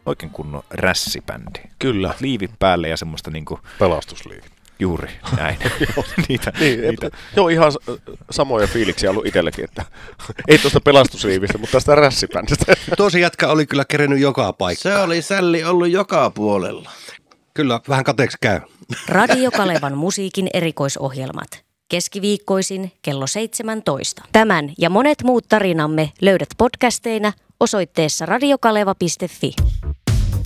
oikein kunnon rässibändi. Kyllä. Liivit päälle ja semmoista niinku... Pelastusliivit. Juuri, näin. niitä. Joo, ihan samoja fiiliksiä ollut itselläkin, että ei tuosta pelastusliivistä, mutta tästä rässibändistä. Tuosi jätkä oli kyllä kerennyt joka paikkaan. Se oli sälli ollut joka puolella. Kyllä, vähän kateeksi käy. Radio Kalevan musiikin erikoisohjelmat. Keskiviikkoisin kello 17. Tämän ja monet muut tarinamme löydät podcasteina osoitteessa radiokaleva.fi.